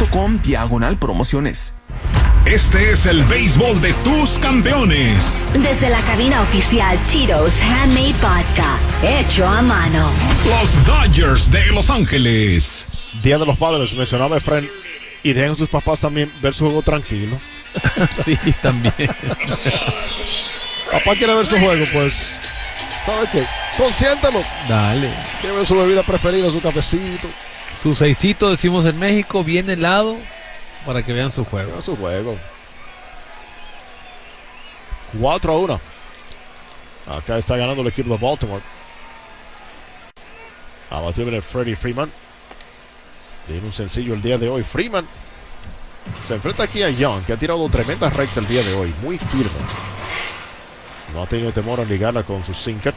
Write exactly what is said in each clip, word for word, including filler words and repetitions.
punto com diagonal promociones. Este es el béisbol de tus campeones. Desde la cabina oficial Tito's Handmade Vodka, hecho a mano. Los Dodgers de Los Ángeles. Día de los Padres, mencionaba Efren. Y dejen a sus papás también ver su juego tranquilo. Sí, también. Papá quiere ver su juego, pues. ¿Sabes qué? Consiéntalo. Dale. Quiere ver su bebida preferida, su cafecito. Su seisito, decimos en México, bien helado, para que vean su juego. Vean su juego. cuatro a uno. Acá está ganando el equipo de Baltimore. A batir el Freddie Freeman. Tiene un sencillo el día de hoy. Freeman se enfrenta aquí a Young, que ha tirado tremenda recta el día de hoy. Muy firme. No ha tenido temor a ligarla con su sinker.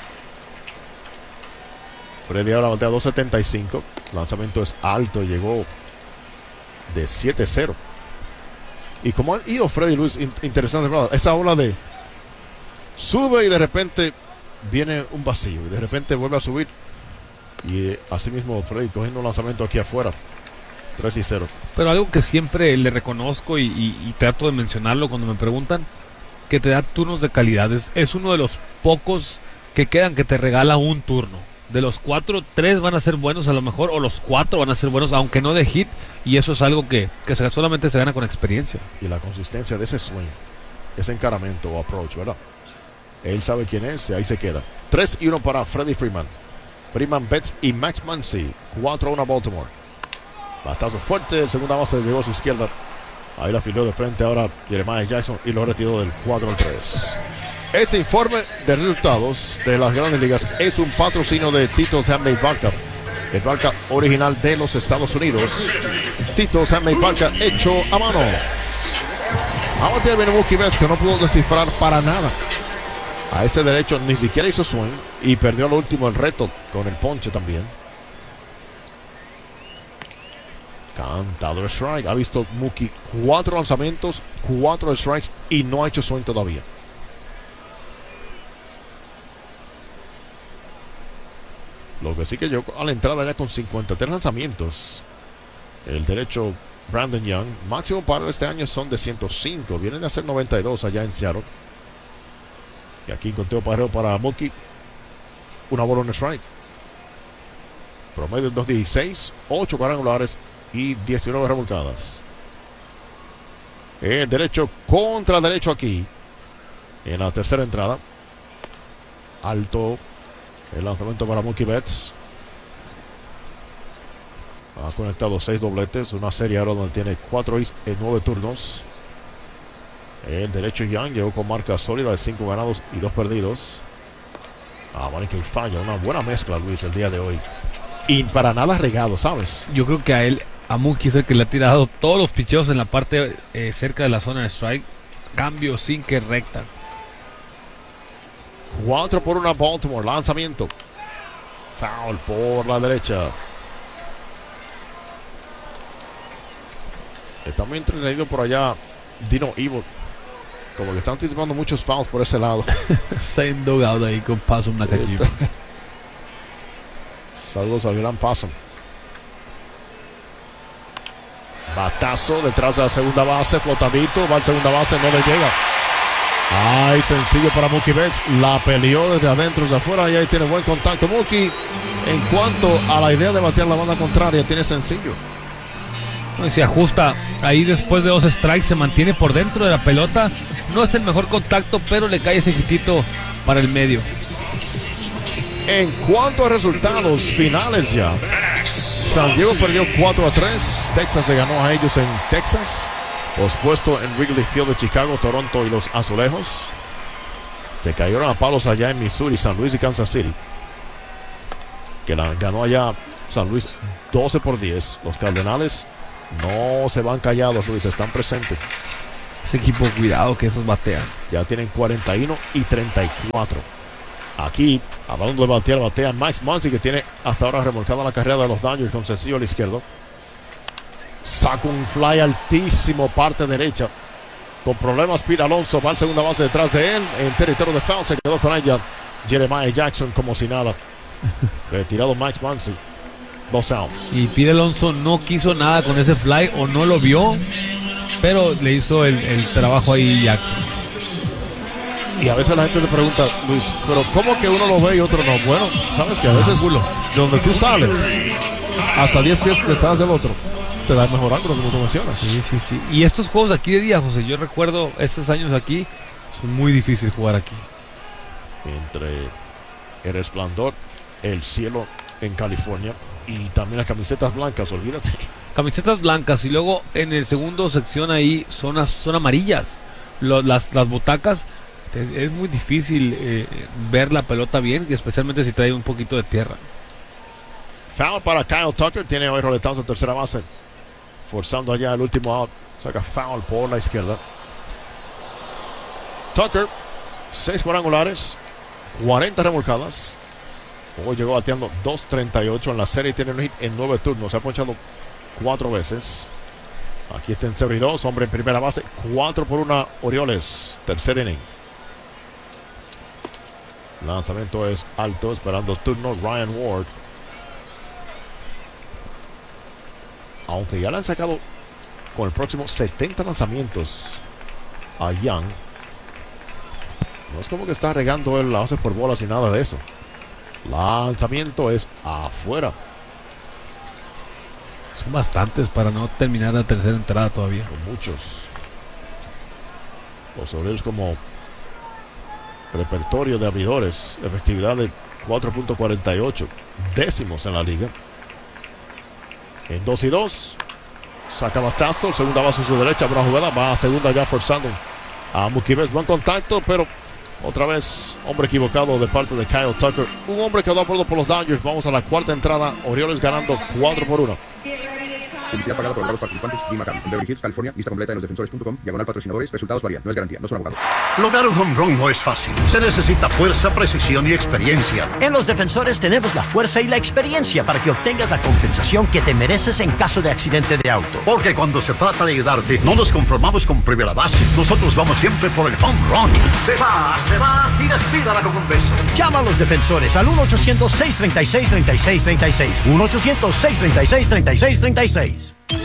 Freddy ahora batea dos setenta y cinco. El lanzamiento es alto y llegó de siete cero. Y como ha ido Freddy Luis, interesante, ¿verdad? Esa ola de sube y de repente viene un vacío. Y de repente vuelve a subir. Y así mismo Freddy cogiendo un lanzamiento aquí afuera. tres y cero. Pero algo que siempre le reconozco y, y, y trato de mencionarlo cuando me preguntan, que te da turnos de calidad. Es, es uno de los pocos que quedan que te regala un turno. De los cuatro, tres van a ser buenos a lo mejor, o los cuatro van a ser buenos, aunque no de hit. Y eso es algo que, que se, solamente se gana con experiencia. Y la consistencia de ese swing, ese encaramento o approach, ¿verdad? Él sabe quién es y ahí se queda. tres y uno para Freddie Freeman. Freeman, Betts y Max Muncy. cuatro a uno Baltimore. Batazo fuerte. El segunda base llegó a su izquierda. Ahí la filó de frente ahora Jeremiah Jackson y lo retiró del cuatro al tres. Este informe de resultados de las grandes ligas es un patrocinio de Tito's Handmade Vodka. El vodka original de los Estados Unidos. Tito's Handmade Vodka hecho a mano. Ahora tiene Mookie Betts, que no pudo descifrar para nada. A ese derecho ni siquiera hizo swing y perdió al último el reto con el ponche también. Cantado el strike. Ha visto Mookie cuatro lanzamientos, cuatro strikes y no ha hecho swing todavía. Lo que sí que llegó a la entrada ya con cincuenta y tres lanzamientos. El derecho Brandon Young. Máximo para este año son de ciento cinco. Vienen a hacer noventa y dos allá en Seattle. Y aquí conteo pareo para Mookie. Una bola en strike. Promedio en dos dieciséis, ocho cuadrangulares y diecinueve remolcadas. El derecho contra derecho aquí. En la tercera entrada. Alto. El lanzamiento para Mookie Betts. Ha conectado seis dobletes. Una serie ahora donde tiene cuatro hits en nueve turnos. El derecho Young llegó con marca sólida de cinco ganados y dos perdidos. Ah, vale que falla. Una buena mezcla, Luis, el día de hoy. Y para nada regado, ¿sabes? Yo creo que a él, a Mookie es el que le ha tirado todos los picheos en la parte eh, cerca de la zona de strike. Cambio sin que recta. cuatro por una Baltimore. Lanzamiento. Foul por la derecha. Está muy entretenido por allá Dino Evil. Como que están anticipando muchos fouls por ese lado. Está endogado ahí con Possum Nakajima. Saludos al gran Possum. Batazo detrás de la segunda base. Flotadito. Va al segunda base. No le llega. Ay, sencillo para Mookie Betts. La peleó desde adentro, desde afuera. Y ahí tiene buen contacto Mookie. En cuanto a la idea de batear la banda contraria, tiene sencillo. No, se ajusta ahí después de dos strikes, se mantiene por dentro de la pelota. No es el mejor contacto, pero le cae ese hitito para el medio. En cuanto a resultados finales ya, San Diego perdió cuatro a tres. Texas le ganó a ellos en Texas. Pospuesto en Wrigley Field de Chicago, Toronto y los Azulejos. Se cayeron a palos allá en Missouri, San Luis y Kansas City. Que la ganó allá San Luis doce por diez. Los Cardenales no se van callados, Luis, están presentes. Ese equipo, cuidado que esos batean. Ya tienen cuarenta y uno y treinta y cuatro. Aquí, hablando de batear, batea Max Muncy, que tiene hasta ahora remolcada la carrera de los Dodgers con sencillo al izquierdo. Saca un fly altísimo, parte derecha. Con problemas, Pete Alonso va al segunda base detrás de él. En territorio de foul se quedó con ella Jeremiah Jackson como si nada. Retirado Max Muncy. Dos outs. Y Pete Alonso no quiso nada con ese fly o no lo vio, pero le hizo el, el trabajo ahí Jackson. Y a veces la gente se pregunta, Luis, pero ¿cómo que uno lo ve y otro no? Bueno, sabes que a veces de donde tú sales, hasta diez pies de distancia del otro, te da el mejor ángulo, como tú mencionas. Sí, sí, sí. Y estos juegos aquí de día, José, yo recuerdo estos años aquí, son muy difíciles jugar aquí. Entre el resplandor, el cielo en California y también las camisetas blancas, olvídate. Camisetas blancas y luego en el segundo sección ahí son, as- son amarillas. Lo- las, las butacas, es, es muy difícil eh, ver la pelota bien, y especialmente si trae un poquito de tierra. Foul para Kyle Tucker, tiene hoy roletados en tercera base, forzando allá el último out, saca foul por la izquierda. Tucker, seis cuadrangulares, cuarenta remolcadas. Hoy llegó bateando dos treinta y ocho en la serie, tiene un hit en nueve turnos, se ha ponchado cuatro veces. Aquí está en cero y dos, hombre en primera base, cuatro por una Orioles, tercer inning. Lanzamiento es alto, esperando turno Ryan Ward. Aunque ya le han sacado con el próximo setenta lanzamientos a Young, no es como que está regando él las bases por bolas y nada de eso. Lanzamiento es afuera. Son bastantes para no terminar la tercera entrada todavía. Con muchos. Los Orioles como repertorio de abridores, efectividad de cuatro punto cuarenta y ocho, décimos en la liga. En dos y dos, saca bastazo, segunda base en su derecha, buena jugada, va a segunda ya forzando a Mookie Betts, buen contacto, pero otra vez hombre equivocado de parte de Kyle Tucker, un hombre que da acuerdo por los Dodgers. Vamos a la cuarta entrada, Orioles ganando cuatro por uno. Publicidad pagada por los participantes. Jim McCann, Beverly Hills, California. Lista completa en los defensores punto com. Diagonal patrocinadores. Resultados varían. No es garantía. No son abogados. Lograr un home run no es fácil. Se necesita fuerza, precisión y experiencia. En Los Defensores tenemos la fuerza y la experiencia para que obtengas la compensación que te mereces en caso de accidente de auto. Porque cuando se trata de ayudarte, no nos conformamos con primera base. Nosotros vamos siempre por el home run. Se va, se va y despídala con un beso. Llama a Los Defensores al uno ochocientos, seiscientos treinta y seis, treinta y seis treinta y seis. uno ochocientos, seiscientos treinta y seis, treinta y seis treinta y seis.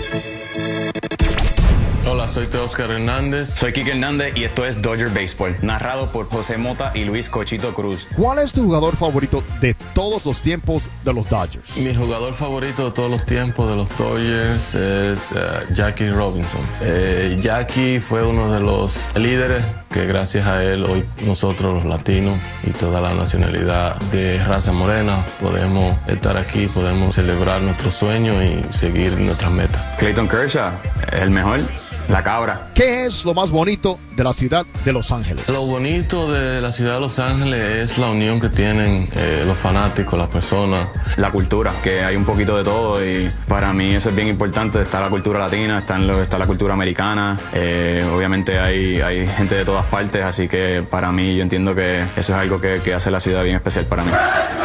Hola, soy Teóscar Hernández. Soy Kike Hernández y esto es Dodger Baseball, narrado por José Mota y Luis Cochito Cruz. ¿Cuál es tu jugador favorito de todos los tiempos de los Dodgers? Mi jugador favorito de todos los tiempos de los Dodgers es uh, Jackie Robinson. Eh, Jackie fue uno de los líderes que gracias a él hoy nosotros los latinos y toda la nacionalidad de raza morena podemos estar aquí, podemos celebrar nuestros sueños y seguir nuestras metas. Clayton Kershaw, el mejor. La cabra. ¿Qué es lo más bonito de la ciudad de Los Ángeles? Lo bonito de la ciudad de Los Ángeles es la unión que tienen eh, los fanáticos, las personas. La cultura, que hay un poquito de todo y para mí eso es bien importante. Está la cultura latina, está, en lo, está la cultura americana. Eh, obviamente hay, hay gente de todas partes, así que para mí yo entiendo que eso es algo que, que hace la ciudad bien especial para mí.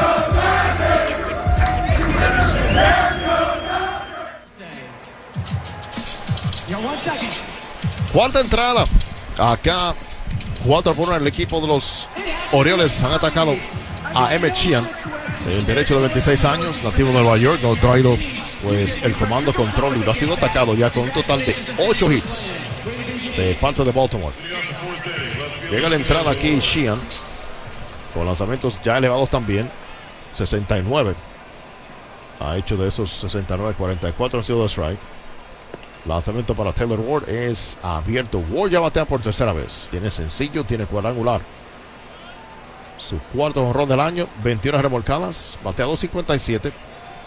Cuarta entrada. Acá, cuatro por uno, el equipo de los Orioles han atacado a Emmett Sheehan, el derecho de veintiséis años, nativo de Nueva York, ha traído pues el comando control y lo ha sido atacado ya con un total de ocho hits de parte de Baltimore. Llega la entrada aquí Sheehan, con lanzamientos ya elevados también, sesenta y nueve. Ha hecho de esos sesenta y nueve, cuarenta y cuatro han sido de strike. Lanzamiento para Taylor Ward es abierto. Ward ya batea por tercera vez. Tiene sencillo, tiene cuadrangular. Su cuarto jonrón del año, veintiuna remolcadas, batea dos cincuenta y siete.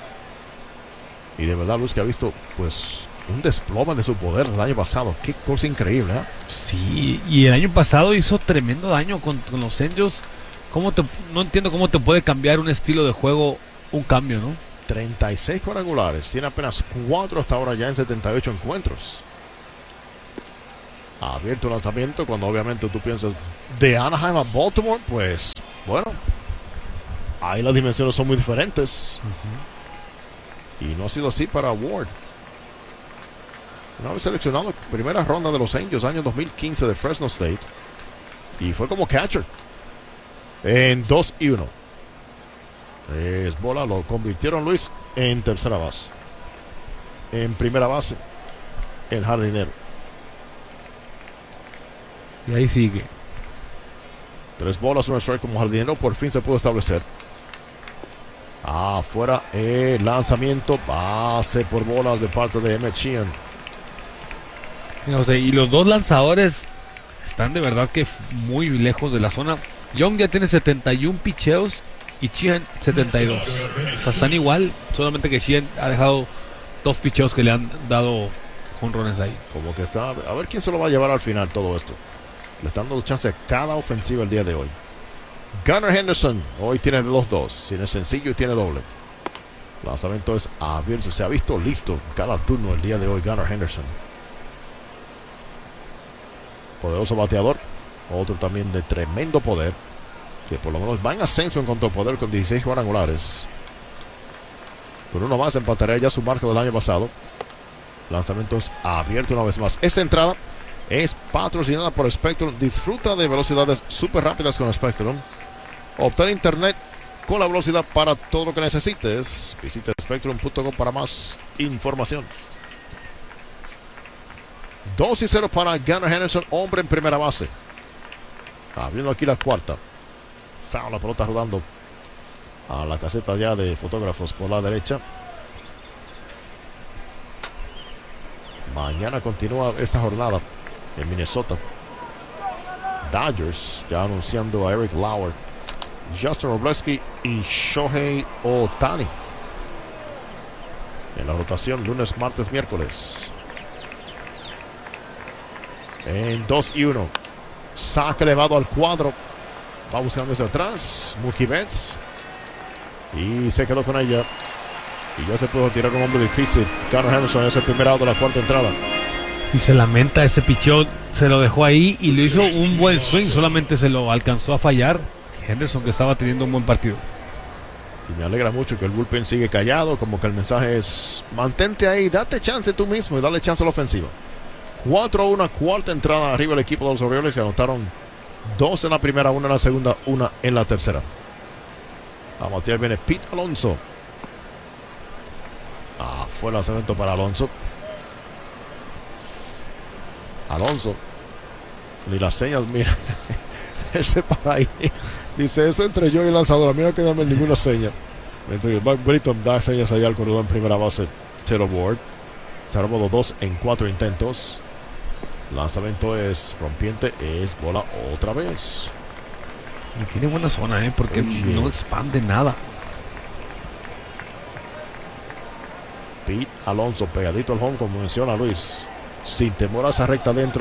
Y de verdad, Luis, que ha visto pues un desplome de su poder del año pasado. Qué cosa increíble, ¿eh? Sí, y el año pasado hizo tremendo daño con, con los Angels. ¿Cómo te, no entiendo cómo te puede cambiar un estilo de juego, un cambio, ¿no? treinta y seis cuadrangulares, tiene apenas cuatro hasta ahora ya en setenta y ocho encuentros. Ha abierto el lanzamiento cuando obviamente tú piensas de Anaheim a Baltimore, pues bueno, ahí las dimensiones son muy diferentes. Uh-huh. Y no ha sido así para Ward. Una vez seleccionado primera ronda de los Angels, año dos mil quince de Fresno State, y fue como catcher en dos y uno. Es bola, lo convirtieron, Luis, en tercera base. En primera base, el jardinero. Y ahí sigue. Tres bolas, un strike como jardinero. Por fin se pudo establecer. Afuera el lanzamiento. Base por bolas de parte de Emmett Sheehan. O sea, y los dos lanzadores están de verdad que muy lejos de la zona. Young ya tiene setenta y uno picheos y Sheehan setenta y dos. O sea, están igual, solamente que Sheehan ha dejado dos picheos que le han dado jonrones ahí. Como que está, a ver quién se lo va a llevar al final todo esto. Le están dando chance a cada ofensiva el día de hoy. Gunnar Henderson hoy tiene los dos. Tiene sencillo y tiene doble. El lanzamiento es abierto. Se ha visto listo cada turno el día de hoy Gunnar Henderson. Poderoso bateador. Otro también de tremendo poder. Que por lo menos va en ascenso en cuanto a poder con dieciséis cuadrangulares. Con uno más empataría ya su marca del año pasado. Lanzamiento es abierto una vez más. Esta entrada es patrocinada por Spectrum. Disfruta de velocidades súper rápidas con Spectrum. Obtén internet con la velocidad para todo lo que necesites. Visita spectrum punto com para más información. dos y cero para Gunnar Henderson, hombre en primera base. Abriendo aquí la cuarta. Foul, la pelota rodando a la caseta ya de fotógrafos por la derecha. Mañana continúa esta jornada en Minnesota. Dodgers ya anunciando a Eric Lauer, Justin Robleski y Shohei Ohtani en la rotación lunes, martes, miércoles. En dos y uno. Saque elevado al cuadro. Va buscando desde atrás. Mookie Betts. Y se quedó con ella. Y ya se pudo tirar un hombre difícil. Gunnar Henderson es el primer out de la cuarta entrada. Y se lamenta ese picheo. Se lo dejó ahí y lo hizo un buen swing. Solamente se lo alcanzó a fallar Henderson, que estaba teniendo un buen partido. Y me alegra mucho que el bullpen sigue callado. Como que el mensaje es: mantente ahí, date chance tú mismo y dale chance a la ofensiva. cuatro a uno, cuarta entrada arriba el equipo de los Orioles, que anotaron dos en la primera, una en la segunda, una en la tercera. A batear viene Pete Alonso. Ah, fue el lanzamiento para Alonso. Alonso. Ni las señas, mira. Ese para ahí. Dice, esto entre yo y el lanzador. A mí no queda ninguna seña. Mike Britton da señas allá al corredor en primera base. Taylor Ward. Se ha robado dos en cuatro intentos. Lanzamiento es rompiente. Es bola otra vez. Y tiene buena zona, ¿eh? Porque Oye. no expande nada. Pete Alonso pegadito al home, como menciona Luis. Sin temor a esa recta adentro.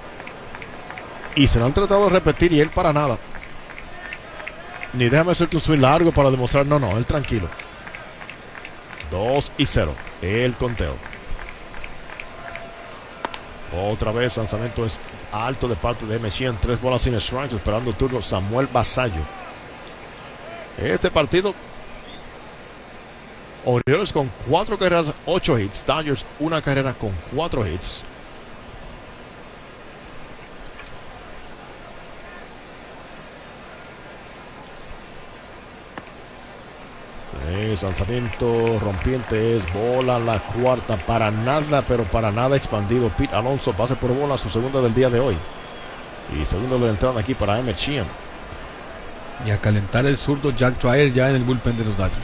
Y se lo han tratado de repetir y él para nada. Ni déjame hacerte un swing largo para demostrar. No, no, él tranquilo. dos y cero. El conteo. Otra vez lanzamiento es alto de parte de Emmett Sheehan. Tres bolas sin strikes, esperando el turno Samuel Basallo. Este partido, Orioles con cuatro carreras, ocho hits. Dodgers una carrera con cuatro hits. Es lanzamiento rompiente, es bola la cuarta, para nada, pero para nada expandido. Pete Alonso pase por bola, su segunda del día de hoy. Y segunda de la entrada aquí para Emmett Sheehan. Y a calentar el zurdo Jack Dreyer ya en el bullpen de los Dodgers.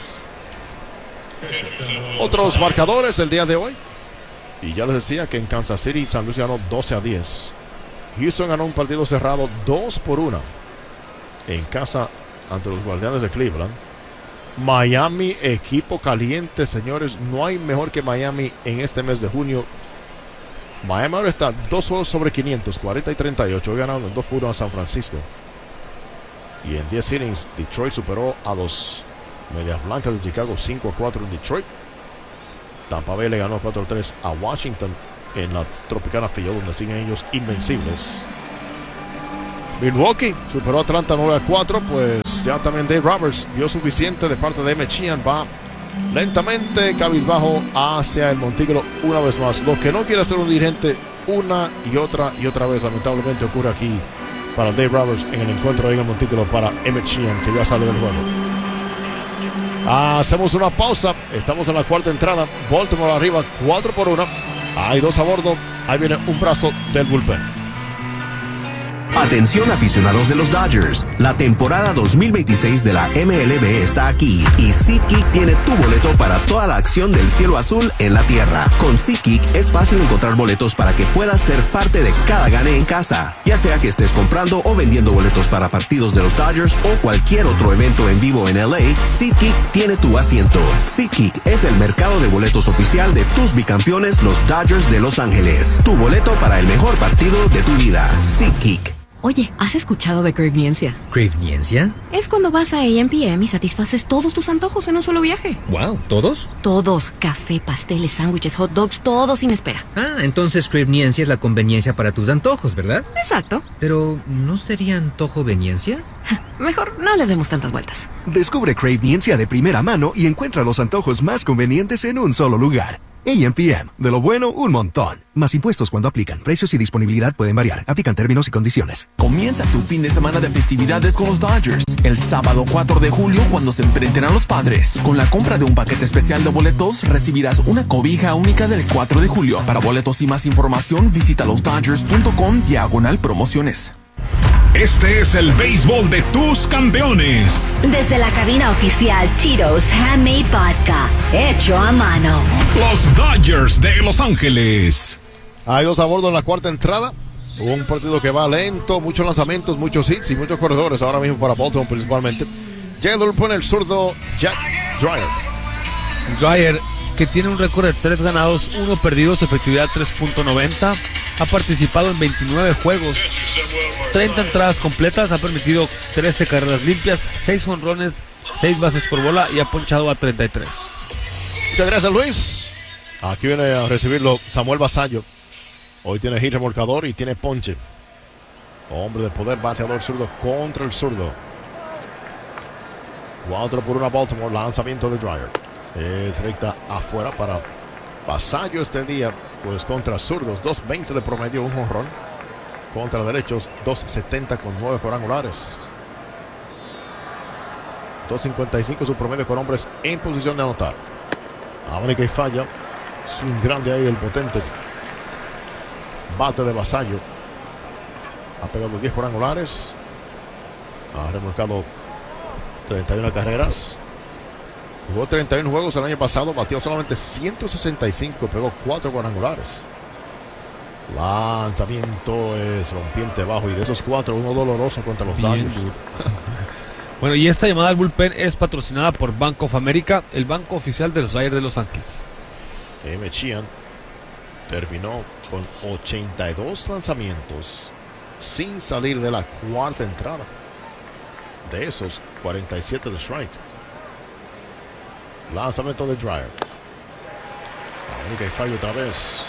Otros marcadores el día de hoy. Y ya les decía que en Kansas City San Luis ganó doce a diez. Houston ganó un partido cerrado dos por uno en casa ante los Guardianes de Cleveland. Miami, equipo caliente, señores. No hay mejor que Miami en este mes de junio. Miami ahora está dos juegos sobre quinientos, cuarenta y treinta y ocho. Hoy ganaron dos por uno a San Francisco. Y en diez innings, Detroit superó a los Medias Blancas de Chicago cinco a cuatro en Detroit. Tampa Bay le ganó cuatro a tres a Washington en la Tropicana Field, donde siguen ellos invencibles. Milwaukee superó a Atlanta nueve a cuatro. Pues ya también Dave Roberts vio suficiente de parte de Emmett Sheehan. Va lentamente cabizbajo hacia el montículo una vez más. Lo que no quiere hacer un dirigente una y otra y otra vez, lamentablemente ocurre aquí para Dave Roberts en el encuentro en el montículo para Emmett Sheehan, que ya sale del juego. Hacemos una pausa. Estamos en la cuarta entrada. Baltimore arriba cuatro por uno. Hay dos a bordo. Ahí viene un brazo del bullpen. Atención aficionados de los Dodgers, la temporada dos mil veintiséis de la M L B está aquí y SeatGeek tiene tu boleto para toda la acción del cielo azul en la tierra. Con SeatGeek es fácil encontrar boletos para que puedas ser parte de cada gane en casa, ya sea que estés comprando o vendiendo boletos para partidos de los Dodgers o cualquier otro evento en vivo en L A. SeatGeek tiene tu asiento. SeatGeek es el mercado de boletos oficial de tus bicampeones, los Dodgers de Los Ángeles. Tu boleto para el mejor partido de tu vida. SeatGeek. Oye, ¿has escuchado de Cravniencia? ¿Cravniencia? Es cuando vas a A M P M y satisfaces todos tus antojos en un solo viaje. Wow, ¿todos? Todos. Café, pasteles, sándwiches, hot dogs, todo sin espera. Ah, entonces Cravniencia es la conveniencia para tus antojos, ¿verdad? Exacto. Pero, ¿no sería antojoveniencia? Mejor no le demos tantas vueltas. Descubre Cravniencia de primera mano y encuentra los antojos más convenientes en un solo lugar. A M P M. De lo bueno, un montón. Más impuestos cuando aplican. Precios y disponibilidad pueden variar. Aplican términos y condiciones. Comienza tu fin de semana de festividades con los Dodgers. El sábado cuatro de julio, cuando se enfrenten a los Padres. Con la compra de un paquete especial de boletos, recibirás una cobija única del cuatro de julio. Para boletos y más información, visita los dodgers punto com diagonal promociones. Este es el béisbol de tus campeones. Desde la cabina oficial Tito's Handmade Vodka, hecho a mano. Los Dodgers de Los Ángeles. Hay dos a bordo en la cuarta entrada. Un partido que va lento, muchos lanzamientos, muchos hits y muchos corredores ahora mismo para Baltimore principalmente. Llega el pone el zurdo Jack Dreyer. Dreyer, que tiene un récord de tres ganados, uno perdidos, efectividad tres punto noventa. Ha participado en veintinueve juegos, treinta entradas completas, ha permitido trece carreras limpias, seis jonrones, seis bases por bola y ha ponchado a treinta y tres. Muchas gracias, Luis. Aquí viene a recibirlo Samuel Basallo. Hoy tiene hit remolcador y tiene ponche. Hombre de poder, bateador zurdo contra el zurdo. cuatro por uno Baltimore, lanzamiento de Dreyer. Es recta afuera para Basallo este día, pues contra zurdos, dos veinte de promedio, un jonrón. Contra derechos, dos setenta con nueve cuadrangulares. dos cincuenta y cinco su promedio con hombres en posición de anotar. América y falla. Swing grande ahí el potente bate de Basallo. Ha pegado diez cuadrangulares. Ha remolcado treinta y una carreras. Jugó treinta y uno juegos el año pasado. Batió solamente ciento sesenta y cinco. Pegó cuatro cuadrangulares. Lanzamiento es rompiente bajo. Y de esos cuatro, uno doloroso contra los Dodgers. Bueno, y esta llamada al bullpen es patrocinada por Bank of America, el banco oficial de los Dodgers de Los Ángeles. M. Sheehan terminó con ochenta y dos lanzamientos sin salir de la cuarta entrada. De esos, cuarenta y siete de strike. Lanzamiento de Dreyer. Única y fallo otra vez.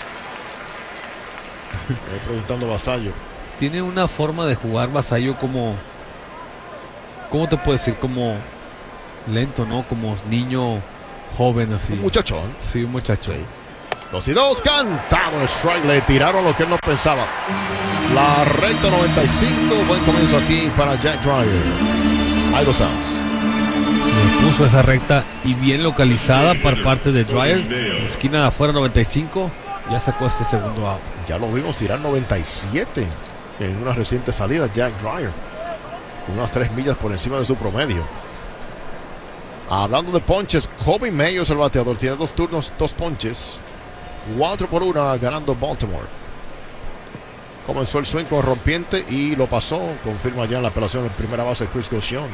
Estoy preguntando a Basallo. Tiene una forma de jugar Basallo como... ¿Cómo te puedo decir? Como lento, ¿no? Como niño joven así. Un muchachón. Sí, un muchacho. Sí. Dos y dos, cantado el strike. Le tiraron lo que él no pensaba. La recta noventa y cinco. Buen comienzo aquí para Jack Dreyer. Hay dos outs. Le puso esa recta y bien localizada por parte de Dreyer. Esquina de afuera noventa y cinco. Ya sacó este segundo out. Ya lo vimos tirar noventa y siete en una reciente salida. Jack Dreyer. Unas tres millas por encima de su promedio. Hablando de ponches, Kobe Mayo es el bateador. Tiene dos turnos, dos ponches. Cuatro por una ganando Baltimore. Comenzó el swing con rompiente y lo pasó. Confirma ya en la apelación en primera base Chris Gauchion.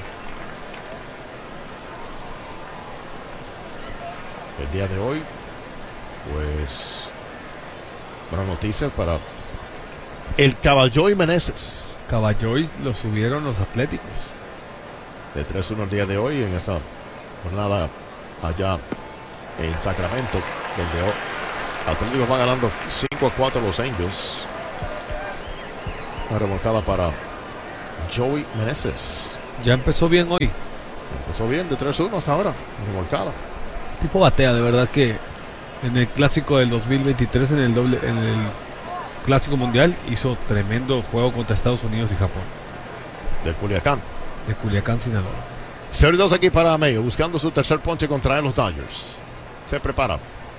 El día de hoy, pues, buenas noticias para el Caballoy Meneses. Caballoy lo subieron los Atléticos. De tres uno el día de hoy en esa jornada allá en Sacramento, donde Atléticos va ganando cinco a cuatro los Angels. Una remolcada para Joey Meneses. Ya empezó bien hoy. Empezó bien de tres uno hasta ahora. Remolcada. Tipo batea, de verdad que en el clásico del dos mil veintitrés, en el doble, en el clásico mundial, hizo tremendo juego contra Estados Unidos y Japón. De Culiacán. De Culiacán, Sinaloa. cero y dos aquí para Mayo, buscando su tercer ponche contra los Dodgers. Se prepara.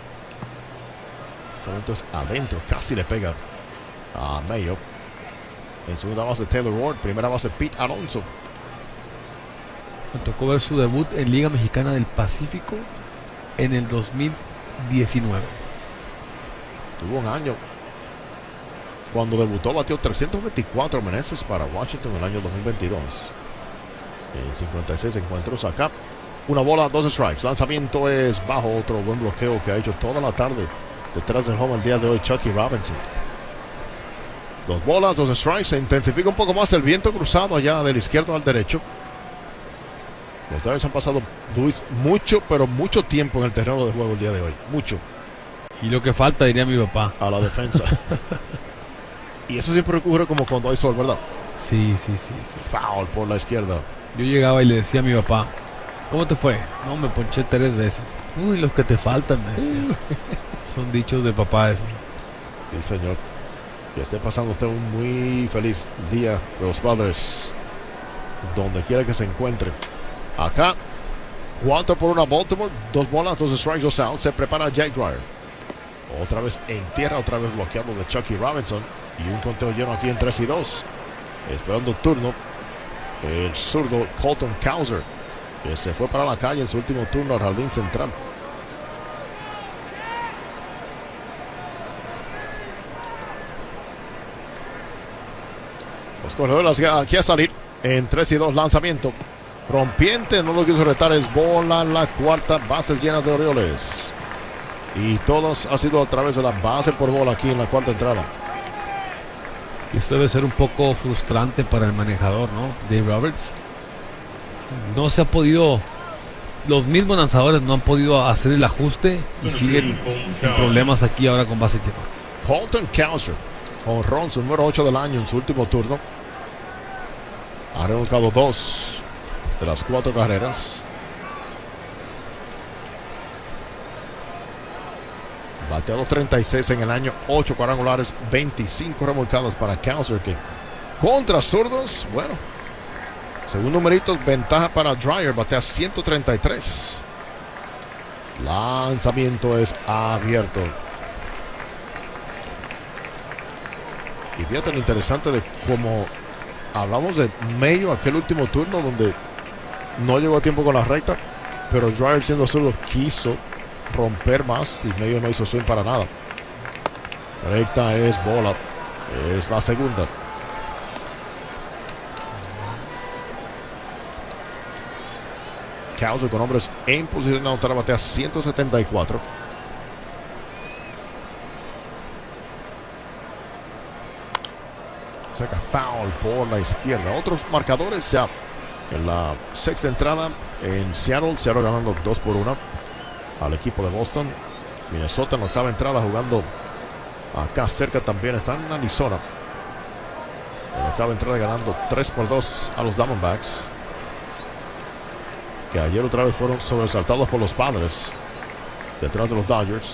Entonces adentro, casi le pega a Mayo. En segunda base Taylor Ward, primera base Pete Alonso. Me tocó ver su debut en Liga Mexicana del Pacífico en el dos mil diecinueve. Tuvo un año. Cuando debutó batió trescientos veinticuatro meneses para Washington en el año dos mil veintidós. En cincuenta y seis encuentros acá. Una bola, dos strikes. Lanzamiento es bajo. Otro buen bloqueo que ha hecho toda la tarde detrás del home el día de hoy Chucky Robinson. Dos bolas, dos strikes. Se intensifica un poco más el viento cruzado allá del izquierdo al derecho. Los Dodgers han pasado, Luis, mucho, pero mucho tiempo en el terreno de juego el día de hoy. Mucho. Y lo que falta, diría mi papá. A la defensa. Y eso siempre ocurre como cuando hay sol, ¿verdad? Sí, sí, sí, sí. Foul por la izquierda. Yo llegaba y le decía a mi papá, ¿cómo te fue? No, me ponché tres veces. Uy, los que te faltan, me decía. Son dichos de papá eso. Sí, señor. Que esté pasando usted un muy feliz día de los padres, donde quiera que se encuentre. Acá, cuatro por una Baltimore, dos bolas, dos strikes, dos outs. Se prepara Jack Dreyer. Otra vez en tierra, otra vez bloqueado de Chucky Robinson. Y un conteo lleno aquí en tres y dos. Esperando turno, el zurdo Colton Cowser, que se fue para la calle en su último turno al jardín central. Los corredores aquí a salir en tres y dos. Lanzamiento rompiente, no lo quiso retar, es bola la cuarta, bases llenas de Orioles. Y todos ha sido a través de la base por bola aquí en la cuarta entrada. Y esto debe ser un poco frustrante para el manejador, ¿no? Dave Roberts. No se ha podido, los mismos lanzadores no han podido hacer el ajuste y siguen en problemas aquí ahora con bases llenas. Colton Cowser, jonrón, su número ocho del año en su último turno. Ha remolcado dos de las cuatro carreras. Bateado treinta y seis en el año, ocho cuadrangulares, veinticinco remolcadas para Cowser, que contra zurdos, bueno, según numeritos, ventaja para Dreyer, batea ciento treinta y tres. Lanzamiento es abierto. Y fíjate lo interesante de cómo hablamos de Mayo aquel último turno donde no llegó a tiempo con la recta, pero Dreyer, siendo zurdo, quiso romper más y Mayo no hizo swing para nada. Recta es bola, es la segunda. Cowser con hombres en posición de anotar, batea ciento setenta y cuatro. Saca foul por la izquierda. Otros marcadores ya en la sexta entrada en Seattle. Seattle ganando dos por uno al equipo de Boston. Minnesota en la octava entrada jugando acá cerca también. Está en Arizona. En la octava entrada ganando tres por dos a los Diamondbacks, que ayer otra vez fueron sobresaltados por los Padres detrás de los Dodgers.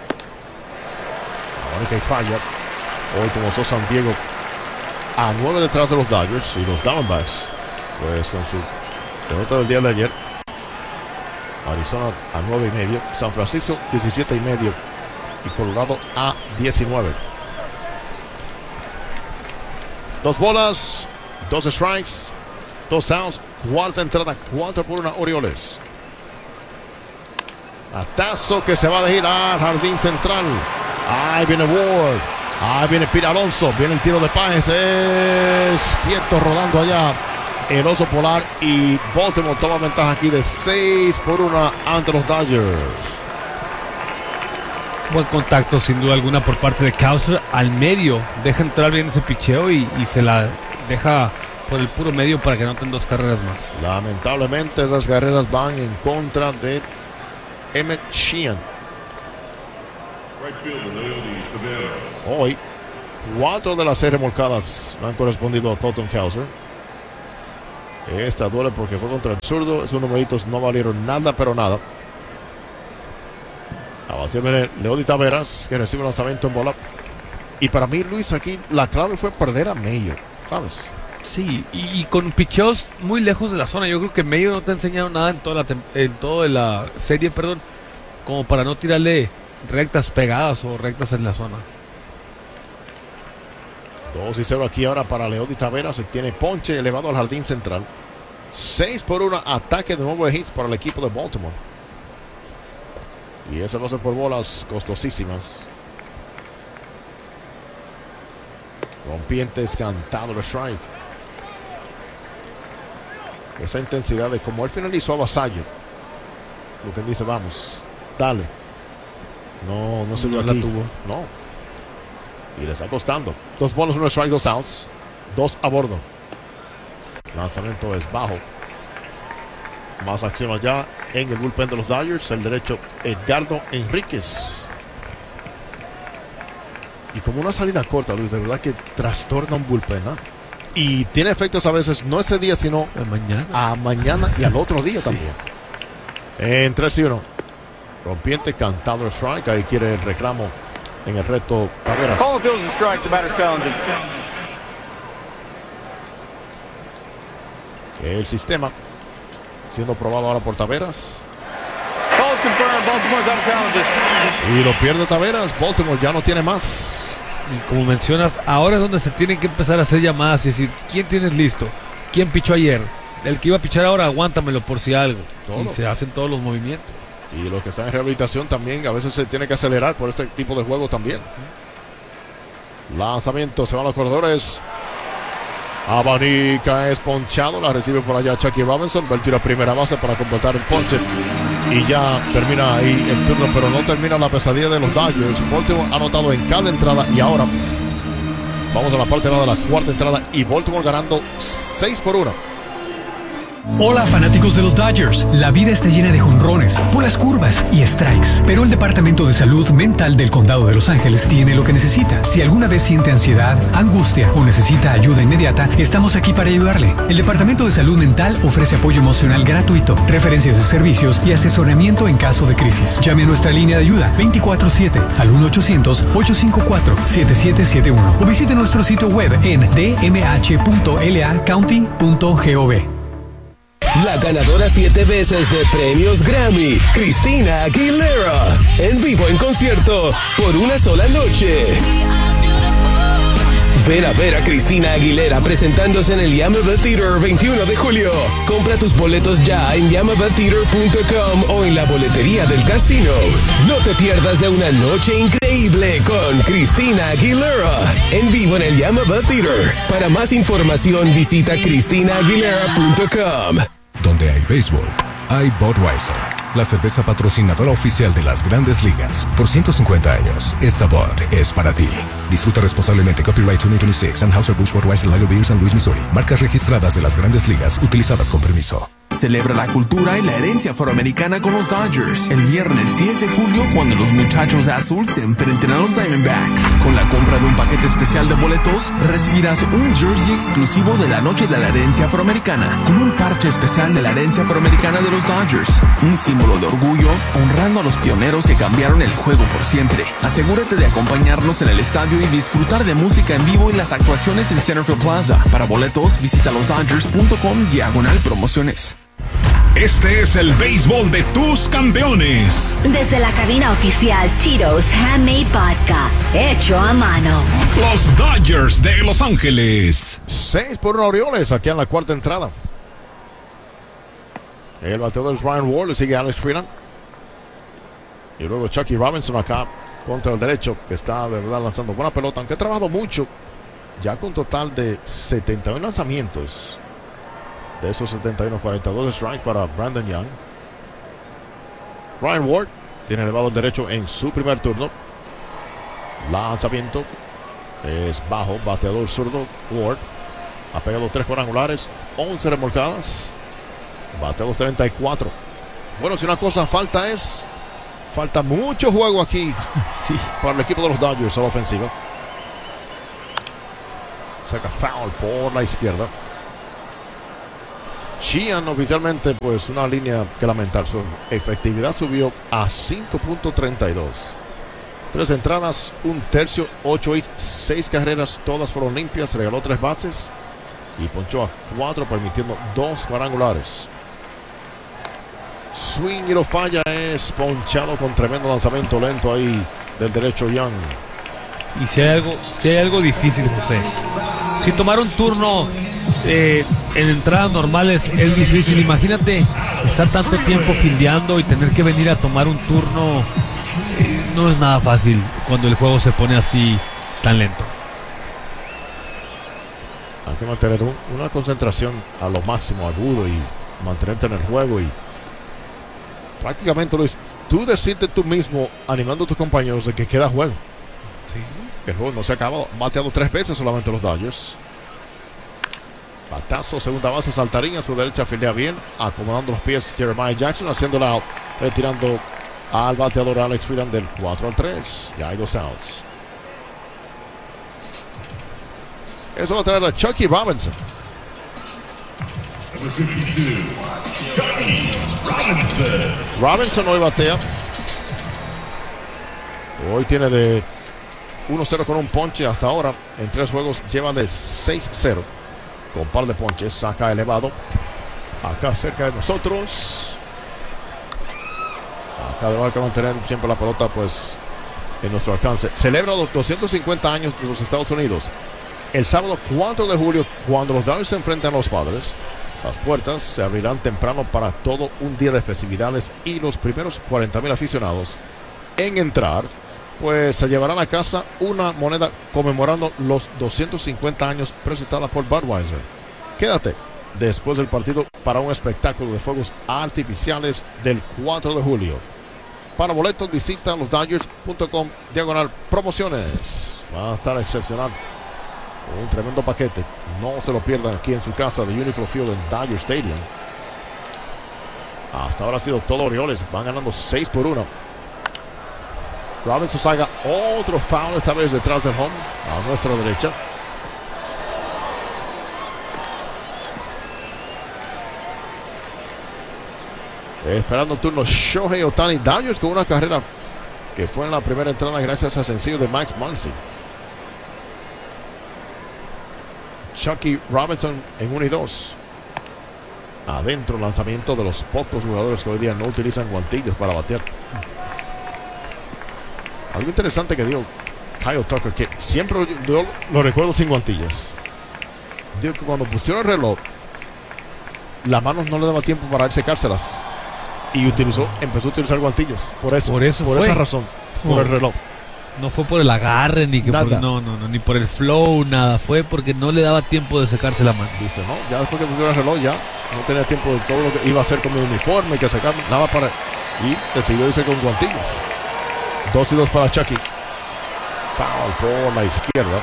Ahora que falla. Hoy comenzó San Diego a nueve detrás de los Dodgers y los Diamondbacks, pues con su derrota del día de ayer. Arizona a nueve y medio, San Francisco diecisiete y medio y Colorado a diecinueve. Dos bolas, dos strikes, dos outs, cuarta entrada, cuatro por una Orioles. Atazo que se va a ir al jardín central. Ahí viene Ward, ahí viene Pete Alonso, viene el tiro de Páez, es quieto rodando allá el oso polar y Baltimore toma ventaja aquí de seis por una ante los Dodgers. Buen contacto sin duda alguna por parte de Cowser al medio, deja entrar bien ese picheo y, y se la deja por el puro medio para que anoten dos carreras más. Lamentablemente esas carreras van en contra de Emmett Sheehan. Hoy cuatro de las seis remolcadas han correspondido a Colton Cowser. Esta duele porque fue contra el zurdo. Esos numeritos no valieron nada, pero nada. Abajo viene Leody Taveras, que recibe un lanzamiento en bola. Y para mí, Luis, aquí la clave fue perder a Mayo, ¿sabes? Sí, y, y con picheos muy lejos de la zona. Yo creo que Mayo no te ha enseñado nada en toda la, tem- en toda la serie, perdón, como para no tirarle rectas pegadas o rectas en la zona. dos y cero aquí ahora para Leody Taveras. Se tiene ponche elevado al jardín central. seis por uno, ataque de nuevo de hits para el equipo de Baltimore. Y ese va a ser por bolas costosísimas. Rompientes cantado el strike. Esa intensidad de como él finalizó a Vasallo. Lo que dice, vamos, dale. No, no se dio No aquí. la tuvo. No. Y le está costando. Dos bolas, uno strike, dos outs. Dos a bordo. Lanzamiento es bajo. Más acción allá en el bullpen de los Dodgers. El derecho Edgardo Enríquez. Y como una salida corta, Luis, de verdad que trastorna un bullpen, ¿no? Y tiene efectos a veces, no ese día, sino a mañana, a mañana y al otro día sí. también. En tres y uno. Rompiente cantado el strike. Ahí quiere el reclamo en el reto Taveras. El sistema siendo probado ahora por Taveras. Y lo pierde Taveras. Baltimore ya no tiene más. Y como mencionas, ahora es donde se tienen que empezar a hacer llamadas y decir, ¿quién tienes listo? ¿Quién pichó ayer? El que iba a pichar ahora, aguántamelo por si algo. Todo. Y se hacen todos los movimientos. Y los que están en rehabilitación también, a veces se tiene que acelerar por este tipo de juego también. Lanzamiento, se van los corredores. Abanica es ponchado, la recibe por allá Chucky Robinson, va el tiro a primera base para completar el ponche. Y ya termina ahí el turno, pero no termina la pesadilla de los Dodgers. Baltimore ha anotado en cada entrada y ahora vamos a la parte de la cuarta entrada y Baltimore ganando seis por uno. Hola fanáticos de los Dodgers, la vida está llena de jonrones, bolas curvas y strikes, pero el Departamento de Salud Mental del Condado de Los Ángeles tiene lo que necesita. Si alguna vez siente ansiedad, angustia o necesita ayuda inmediata, estamos aquí para ayudarle. El Departamento de Salud Mental ofrece apoyo emocional gratuito, referencias de servicios y asesoramiento en caso de crisis. Llame a nuestra línea de ayuda veinticuatro siete al uno ochocientos, ocho cinco cuatro, siete siete siete uno o visite nuestro sitio web en d m h punto l a county punto gov. La ganadora siete veces de premios Grammy, Christina Aguilera, en vivo en concierto por una sola noche. Ven a ver a Christina Aguilera presentándose en el Yamava Theater veintiuno de julio. Compra tus boletos ya en yamava theater punto com o en la boletería del casino. No te pierdas de una noche increíble con Christina Aguilera en vivo en el Yamava Theater. Para más información visita christina aguilera punto com. Donde hay béisbol, hay Budweiser, la cerveza patrocinadora oficial de las Grandes Ligas. Por ciento cincuenta años, esta Bud es para ti. Disfruta responsablemente. Copyright dos mil veintiséis, Anheuser-Busch Budweiser Lager Beer, San Luis, Missouri. Marcas registradas de las Grandes Ligas, utilizadas con permiso. Celebra la cultura y la herencia afroamericana con los Dodgers. El viernes diez de julio, cuando los muchachos de azul se enfrenten a los Diamondbacks. Con la compra de un paquete especial de boletos, recibirás un jersey exclusivo de la noche de la herencia afroamericana, con un parche especial de la herencia afroamericana de los Dodgers. Un símbolo de orgullo, honrando a los pioneros que cambiaron el juego por siempre. Asegúrate de acompañarnos en el estadio y disfrutar de música en vivo y las actuaciones en Centerfield Plaza. Para boletos, visita los dodgers punto com diagonal promociones. Este es el béisbol de tus campeones. Desde la cabina oficial Tito's Handmade Vodka, hecho a mano. Los Dodgers de Los Ángeles. seis por uno Orioles aquí en la cuarta entrada. El bateador es Ryan Ward, le sigue Alex Freeland. Y luego Chucky Robinson acá contra el derecho, que está de verdad lanzando buena pelota, aunque ha trabajado mucho. Ya con total de setenta y uno lanzamientos. De esos setenta y uno, cuarenta y dos strike para Brandon Young. Ryan Ward tiene elevado el derecho en su primer turno. Lanzamiento es bajo, bateador zurdo Ward. Ha pegado tres cuadrangulares, once remolcadas. Bateador treinta y cuatro. Bueno, si una cosa falta es... Falta mucho juego aquí sí. Para el equipo de los Dodgers a la ofensiva. Saca foul por la izquierda. Sheehan oficialmente pues una línea que lamentar. Su efectividad subió a cinco punto treinta y dos. Tres entradas, un tercio, ocho hits, seis carreras, todas fueron limpias. Regaló tres bases. y ponchó a cuatro, permitiendo dos cuadrangulares. Swing y lo falla, es ponchado con tremendo lanzamiento lento ahí del derecho Young. Y si hay algo, si hay algo difícil, José, si tomar un turno eh, en entradas normales es difícil, imagínate estar tanto tiempo fildeando y tener que venir a tomar un turno, eh, no es nada fácil cuando el juego se pone así tan lento. Hay que mantener un, una concentración a lo máximo agudo y mantenerte en el juego y prácticamente, Luis, tú decirte tú mismo, animando a tus compañeros de que queda juego. Sí. Que el juego no se ha acabado. Bateado tres veces solamente los Dodgers. Batazo, segunda base, saltarín a su derecha, fildea bien, acomodando los pies Jeremiah Jackson, haciendo la out, retirando al bateador Alex Freeland del cuatro al tres. Ya hay dos outs. Eso va a traer a Chucky Robinson. Robinson hoy batea. Hoy tiene de uno cero con un ponche hasta ahora. En tres juegos lleva de seis cero con par de ponches. Saca elevado. Acá cerca de nosotros. Acá debe que mantener siempre la pelota pues en nuestro alcance. Celebra los doscientos cincuenta años de los Estados Unidos. El sábado cuatro de julio, cuando los Dodgers se enfrentan a los Padres, las puertas se abrirán temprano para todo un día de festividades y los primeros cuarenta mil aficionados en entrar pues se llevarán a casa una moneda conmemorando los doscientos cincuenta años presentada por Budweiser. Quédate después del partido para un espectáculo de fuegos artificiales del cuatro de julio. Para boletos visita los Dodgers punto com diagonal promociones. Va a estar excepcional. Un tremendo paquete. No se lo pierdan aquí en su casa de Uniqlo Field en Dodger Stadium. Hasta ahora ha sido todo Orioles. Van ganando seis por uno. Robinson saca otro foul, esta vez detrás del home, a nuestra derecha. Esperando turno Shohei Ohtani. Dodgers con una carrera que fue en la primera entrada gracias al sencillo de Max Muncy. Chucky Robinson en uno y dos. Adentro, lanzamiento de los pocos jugadores que hoy día no utilizan guantillas para batear. Algo interesante que dijo Kyle Tucker, que siempre yo lo recuerdo sin guantillas. Digo que cuando pusieron el reloj, las manos no le daba tiempo para secárselas. Y utilizó, empezó a utilizar guantillas. Por eso, por, eso por esa razón, por no, el reloj. No fue por el agarre, ni que nada. Por, no, no, no, ni por el flow, nada. Fue porque no le daba tiempo de secarse la mano. Dice, no, ya después que pusieron el reloj, ya no tenía tiempo de todo lo que iba a hacer con mi uniforme, que sacar nada para. Y decidió irse con guantillas. Dos y dos para Chucky. Foul por la izquierda.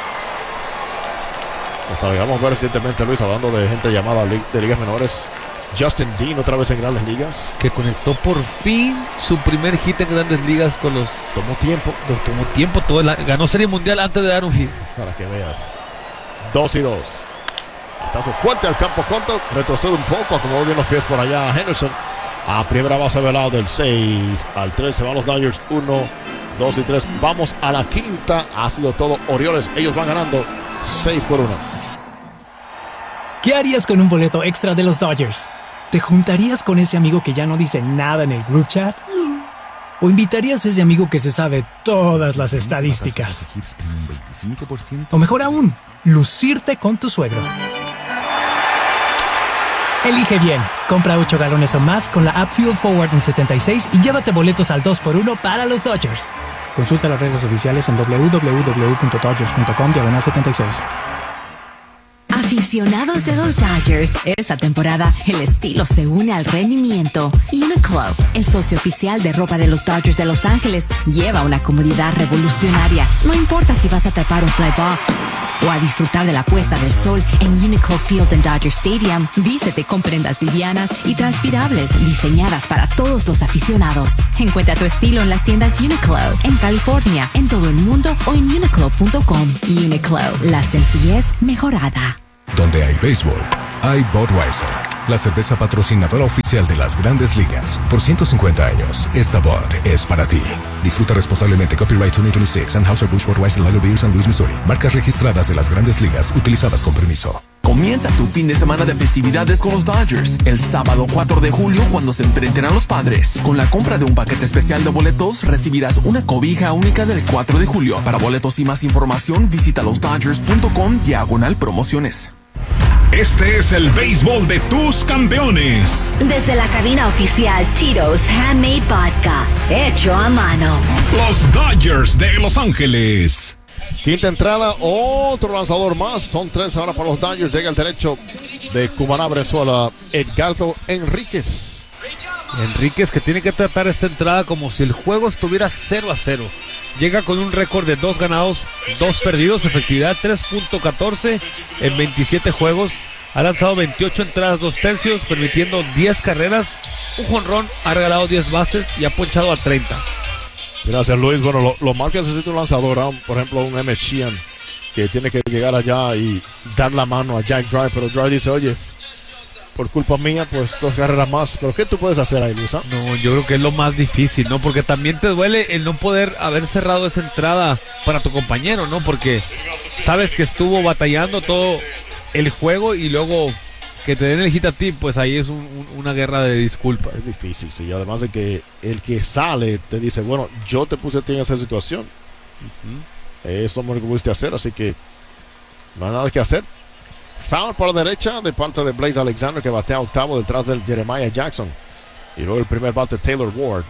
Nos alegramos ver recientemente, Luis, hablando de gente llamada de ligas menores. Justin Dean otra vez en Grandes Ligas. Que conectó por fin su primer hit en Grandes Ligas con los... Tomó tiempo. Tomó tiempo. Todo el... Ganó Serie Mundial antes de dar un hit. Para que veas. Dos y dos. Batazo fuerte al campo corto. Retrocede un poco. Acomodó bien los pies por allá a Henderson. A primera base del lado del seis al tres. Se van los Dodgers. uno, dos y tres. Vamos a la quinta. Ha sido todo Orioles. Ellos van ganando seis por uno. ¿Qué harías con un boleto extra de los Dodgers? ¿Te juntarías con ese amigo que ya no dice nada en el group chat? ¿O invitarías a ese amigo que se sabe todas las estadísticas? O mejor aún, lucirte con tu suegro. Elige bien. Compra ocho galones o más con la app Fuel Forward en setenta y seis y llévate boletos al dos por uno para los Dodgers. Consulta las reglas oficiales en doble u doble u doble u punto dodgers punto com diagonal setenta y seis. Aficionados de los Dodgers, esta temporada el estilo se une al rendimiento. Uniqlo, el socio oficial de ropa de los Dodgers de Los Ángeles, lleva una comodidad revolucionaria. No importa si vas a atrapar un fly ball o a disfrutar de la puesta del sol en Uniqlo Field en Dodger Stadium, vístete con prendas livianas y transpirables diseñadas para todos los aficionados. Encuentra tu estilo en las tiendas Uniqlo, en California, en todo el mundo o en uniqlo punto com. Uniqlo, la sencillez mejorada. Donde hay béisbol, hay Budweiser, la cerveza patrocinadora oficial de las Grandes Ligas. Por ciento cincuenta años, esta Bud es para ti. Disfruta responsablemente. Copyright veinte veintiséis, Anheuser-Busch Budweiser Lager Beer, San Luis, Missouri. Marcas registradas de las Grandes Ligas utilizadas con permiso. Comienza tu fin de semana de festividades con los Dodgers. El sábado cuatro de julio, cuando se enfrenten a los Padres. Con la compra de un paquete especial de boletos, recibirás una cobija única del cuatro de julio. Para boletos y más información, visita los dodgers punto com diagonal promociones. Este es el béisbol de tus campeones. Desde la cabina oficial Tito's Handmade Vodka, hecho a mano. Los Dodgers de Los Ángeles. Quinta entrada, otro lanzador más. Son tres ahora para los Dodgers. Llega el derecho de Cumaná, Venezuela, Edgardo Enríquez. Enríquez, que tiene que tratar esta entrada como si el juego estuviera cero a cero. Llega con un récord de dos ganados, dos perdidos, efectividad tres punto catorce en veintisiete juegos. Ha lanzado veintiocho entradas, dos tercios, permitiendo diez carreras, un jonrón, ha regalado diez bases y ha ponchado a treinta. Gracias, Luis. Bueno, lo, lo más que necesita un lanzador, ¿eh? Por ejemplo, un Emmett Sheehan, que tiene que llegar allá y dar la mano a Jack Drive, pero Drive dice, oye, por culpa mía, pues dos carreras más. ¿Pero qué tú puedes hacer ahí, Luis? ¿eh? No, yo creo que es lo más difícil, ¿no? Porque también te duele el no poder haber cerrado esa entrada para tu compañero, ¿no? Porque sabes que estuvo batallando todo el juego y luego que te den el hit a ti, pues ahí es un, un, una guerra de disculpas. Es difícil, sí. Además de que el que sale te dice, bueno, yo te puse a ti en esa situación. Uh-huh. Eso es lo que pudiste hacer, así que no hay nada que hacer. Foul por la derecha de parte de Blaze Alexander, que batea octavo detrás del Jeremiah Jackson. Y luego el primer bate Taylor Ward.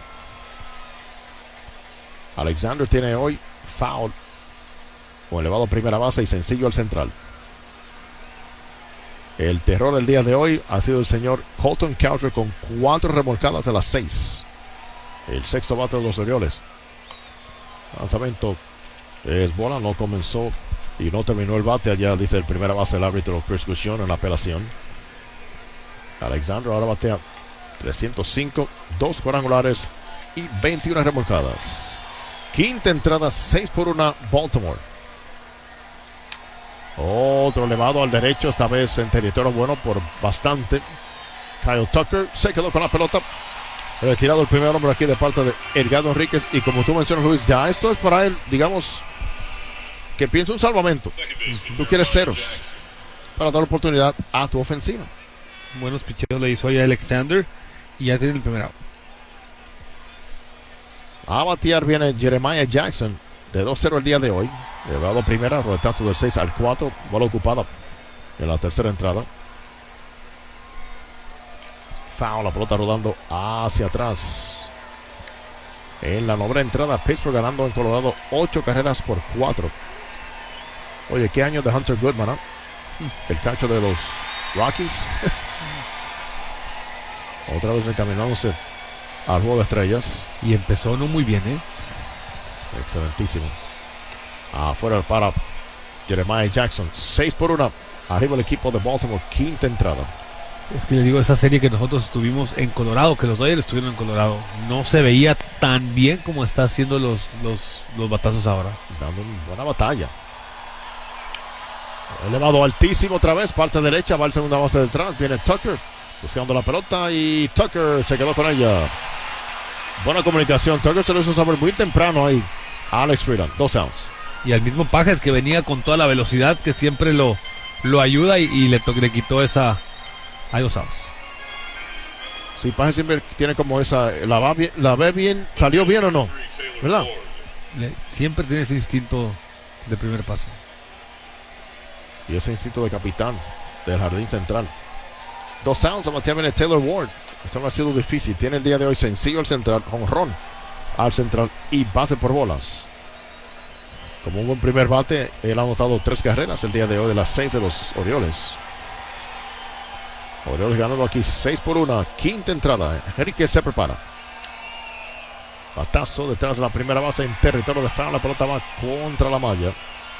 Alexander tiene hoy foul con elevado a primera base y sencillo al central. El terror del día de hoy ha sido el señor Colton Cowser con cuatro remolcadas de las seis. El sexto bate de los Orioles. Lanzamiento es bola, no comenzó y no terminó el bate. Allá dice el primera base del árbitro Chris Luciano en la apelación. Alexander ahora batea trescientos cinco, dos cuadrangulares y veintiuna remolcadas. Quinta entrada, seis por una Baltimore. Otro elevado al derecho, esta vez en territorio bueno por bastante. Kyle Tucker se quedó con la pelota. Retirado el primer hombre aquí de parte de Edgardo Enríquez. Y como tú mencionas, Luis, ya esto es para él, digamos, que piensa un salvamento. Tú quieres ceros para dar oportunidad a tu ofensiva. Buenos picheos le hizo hoy a Alexander y ya tiene el primero. A batear viene Jeremiah Jackson de dos cero el día de hoy. Elevado primera, roletazo del seis al cuatro. Bola ocupada en la tercera entrada. Foul, la pelota rodando hacia atrás. En la novena entrada, Pittsburgh ganando en Colorado ocho carreras por cuatro. Oye, qué año de Hunter Goodman, ¿eh? El cacho de los Rockies. Otra vez encaminándose al juego de estrellas. Y empezó no muy bien, ¿eh? Excelentísimo. Afuera para Jeremiah Jackson. seis por una. Arriba el equipo de Baltimore. Quinta entrada. Es que le digo, esa serie que nosotros estuvimos en Colorado, que los Dodgers estuvieron en Colorado, no se veía tan bien como está haciendo los, los, los batazos ahora. Dando una buena batalla. Elevado altísimo otra vez. Parte derecha. Va al segunda base detrás. Viene Tucker buscando la pelota y Tucker se quedó con ella. Buena comunicación. Tucker se lo hizo saber muy temprano ahí. Alex Freeland. Dos outs. Y al mismo Pajes, que venía con toda la velocidad, que siempre lo, lo ayuda y, y le, to- le quitó esa. Hay dos outs. Sí, Pajes siempre tiene como esa. La, va bien, la ve bien. ¿Salió bien o no? ¿Verdad? Le, siempre tiene ese instinto de primer paso. Y ese instinto de capitán del jardín central. Dos outs. A batear viene Taylor Ward. Esto no ha sido difícil. Tiene el día de hoy sencillo al central. Jonrón al central y base por bolas. Como un buen primer bate, él ha anotado tres carreras el día de hoy de las seis de los Orioles. Orioles ganando aquí seis por una. Quinta entrada. Enrique se prepara. Batazo detrás de la primera base en territorio de foul. La pelota va contra la malla.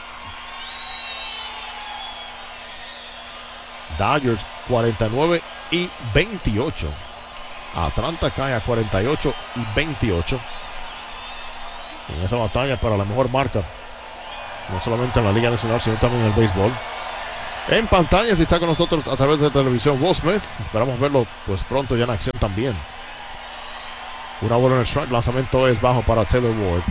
Dodgers cuarenta y nueve y veintiocho. Atlanta cae a cuarenta y ocho y veintiocho. En esa batalla para la mejor marca, no solamente en la Liga Nacional, sino también en el béisbol. En pantalla, si está con nosotros a través de televisión, Will Smith. Esperamos verlo pues pronto ya en acción también. Una bola en el strike. Lanzamiento es bajo para Taylor Ward.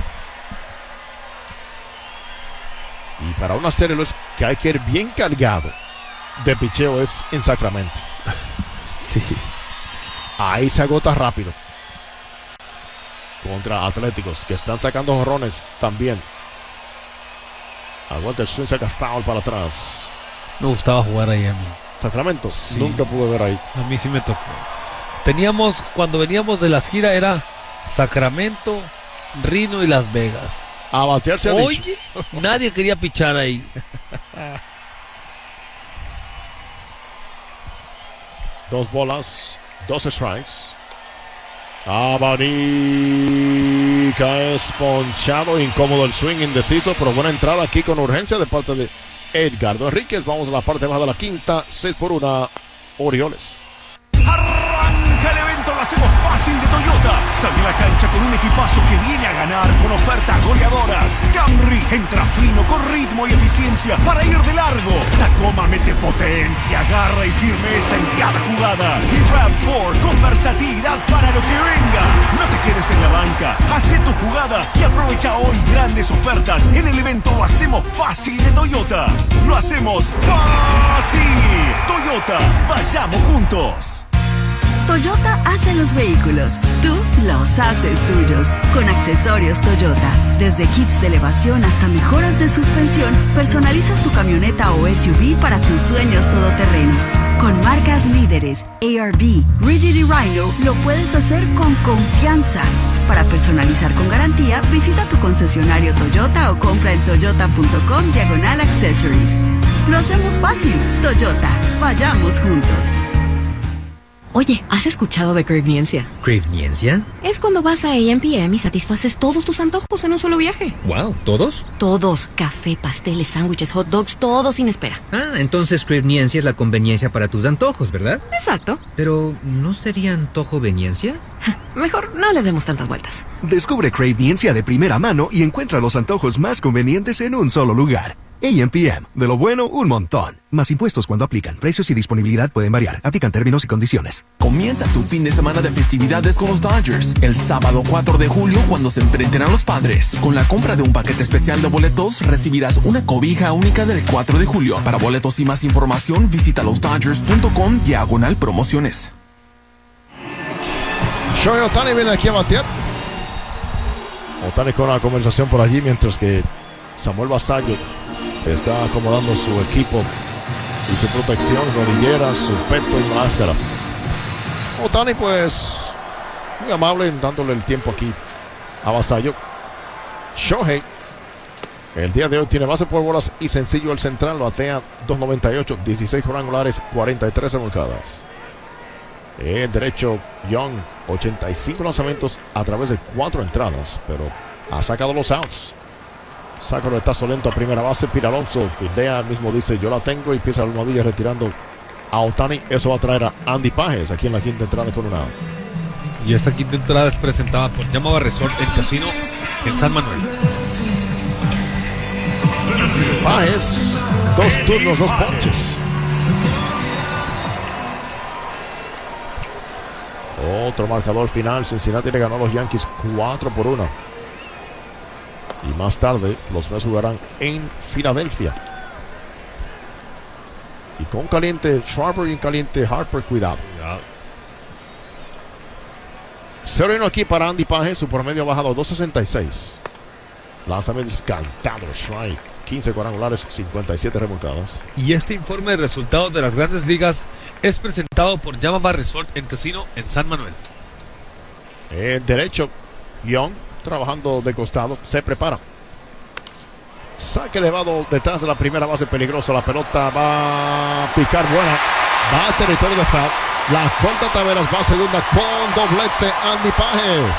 Y para una serie es que hay que ir bien cargado de picheo es en Sacramento. Sí. Ahí se agota rápido. Contra Atléticos, que están sacando jorrones también. Aguanta el swing, saca foul para atrás. Me gustaba jugar ahí a mí. Sacramento, Sí. nunca pude ver ahí. A mí sí me tocó. Teníamos, cuando veníamos de las giras, era Sacramento, Reno y Las Vegas. A batear se ha Oye, dicho. nadie quería pichar ahí. Dos bolas, dos strikes. Abanica es ponchado, incómodo el swing, indeciso, pero buena entrada aquí con urgencia de parte de Edgardo Enríquez. Vamos a la parte baja de la quinta, seis por una, Orioles. Arranca el evento, lo hacemos fácil de Toyota. Sale a la cancha con un equipazo que viene a ganar con ofertas goleadoras. Camry entra fino con ritmo y eficiencia para ir de largo. Tacoma mete potencia, garra y firmeza en cada jugada. Y RAV cuatro con versatilidad para lo que venga. No te quedes en la banca, hace tu jugada y aprovecha hoy grandes ofertas. En el evento lo hacemos fácil de Toyota. Lo hacemos fácil. Toyota, vayamos juntos. Toyota hace los vehículos, tú los haces tuyos. Con accesorios Toyota, desde kits de elevación hasta mejoras de suspensión, personalizas tu camioneta o S U V para tus sueños todoterreno. Con marcas líderes, A R B, Rigid y Rhino, lo puedes hacer con confianza. Para personalizar con garantía, visita tu concesionario Toyota o compra en toyota.com diagonal accessories. Lo hacemos fácil. Toyota, vayamos juntos. Oye, ¿has escuchado de Cravniencia? ¿Cravniencia? Es cuando vas a A M P M y satisfaces todos tus antojos en un solo viaje. Wow, ¿todos? Todos. Café, pasteles, sándwiches, hot dogs, todo sin espera. Ah, entonces Cravniencia es la conveniencia para tus antojos, ¿verdad? Exacto. Pero, ¿no sería antojoveniencia? Mejor no le demos tantas vueltas. Descubre Cravniencia de primera mano y encuentra los antojos más convenientes en un solo lugar. A M P M, de lo bueno, un montón. Más impuestos cuando aplican. Precios y disponibilidad pueden variar. Aplican términos y condiciones. Comienza tu fin de semana de festividades con los Dodgers. El sábado cuatro de julio, cuando se enfrenten a los Padres. Con la compra de un paquete especial de boletos, recibirás una cobija única del cuatro de julio. Para boletos y más información, visita los dodgers punto com diagonal promociones. Shohei Ohtani viene aquí a batear. Ohtani con una conversación por allí, mientras que Samuel Basallo está acomodando su equipo y su protección, rodilleras, su peto y máscara. Ohtani, pues, muy amable dándole el tiempo aquí a Basallo. Shohei, el día de hoy tiene base por bolas y sencillo el central, lo batea dos noventa y ocho, dieciséis cuadrangulares, cuarenta y tres remolcadas. El derecho, Young, ochenta y cinco lanzamientos a través de cuatro entradas, pero ha sacado los outs. Saca el tazo lento a primera base. Pete Alonso fildea, mismo dice yo la tengo y empieza la almohadilla retirando a Ohtani. Eso va a traer a Andy Pages aquí en la quinta entrada con una out. Y esta quinta entrada es presentada por Yamava Resort en Casino en San Manuel. Pages, dos turnos, dos ponches. Otro marcador final. Cincinnati le ganó a los Yankees cuatro por uno. Y más tarde los Mets jugarán en Filadelfia. Y con caliente Schwarber y caliente Harper, cuidado. cero uno aquí para Andy Pages. Su promedio ha bajado a dos sesenta y seis. Lanzamientos cantados, strike. quince cuadrangulares, cincuenta y siete remolcadas. Y este informe de resultados de las grandes ligas es presentado por Yamava Resort en Casino en San Manuel. El derecho, Young, trabajando de costado, se prepara. Saque elevado detrás de la primera base, peligroso. La pelota va a picar buena. Va a territorio de foul. La cuenta Taveras va a segunda con doblete Andy Pages.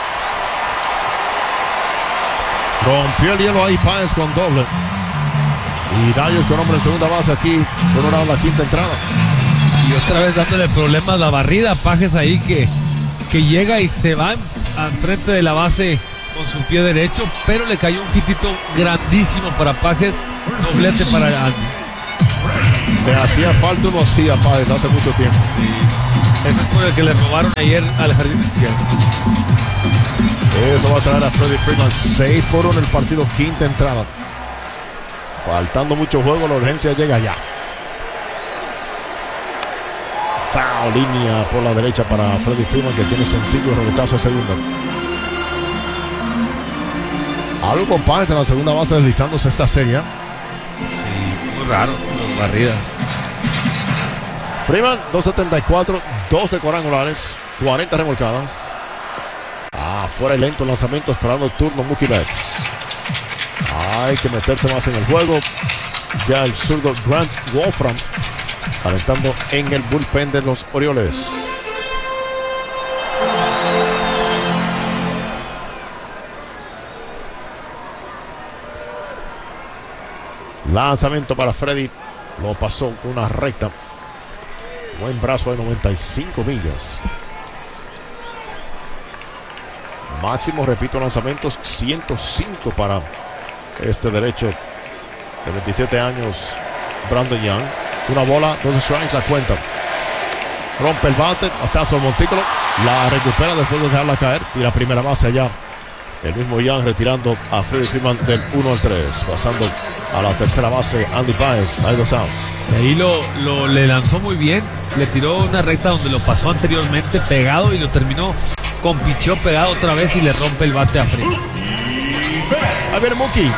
Rompió el hielo ahí Pages con doble. Y Dayos con hombre en segunda base aquí. Por una la quinta entrada. Y otra vez dándole problemas a la barrida. Pages ahí que, que llega y se va al frente de la base con su pie derecho, pero le cayó un hitito grandísimo para Pages, doblete para Andy. Le hacía falta uno así a Pages hace mucho tiempo. Sí. Ese es por el que le robaron ayer al jardín izquierdo. Eso va a traer a Freddie Freeman. seis por uno en el partido, quinta entrada. Faltando mucho juego, la urgencia llega ya. foul, línea por la derecha para Freddie Freeman, que tiene sencillo regresazo a segunda. Algo con Páez en la segunda base deslizándose esta serie. Sí, muy raro, las barridas. Freeman, dos setenta y cuatro, doce cuadrangulares, cuarenta remolcadas. Ah, fuera y lento el lanzamiento, esperando turno Mookie Betts. Hay que meterse más en el juego. Ya el zurdo Grant Wolfram calentando en el bullpen de los Orioles. Lanzamiento para Freddy. Lo pasó con una recta. Buen brazo de noventa y cinco millas. Máximo, repito, lanzamientos ciento cinco para este derecho de veintisiete años, Brandon Young. Una bola, dos strikes, la cuenta. Rompe el bate, hasta el montículo. La recupera después de dejarla caer. Y la primera base allá. El mismo Young retirando a Freddie Freeman del uno al tres. Pasando a la tercera base, Andy Páez. Hay dos outs. Y ahí lo, lo le lanzó muy bien. Le tiró una recta donde lo pasó anteriormente pegado y lo terminó con picheo pegado otra vez y le rompe el bate a Freeman. A ver, Mookie.